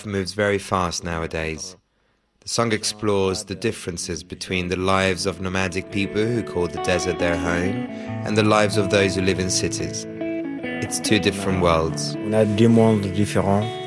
moves very fast nowadays. The song explores the differences between the lives of nomadic people who call the desert their home and the lives of those who live in cities. It's two different worlds. On a deux mondes différents.